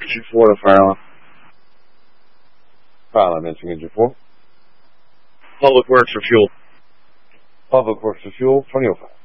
Engine 4 to fire alarm. Fire alarm answering engine 4. Public Works for fuel. Public Works for fuel, 2005.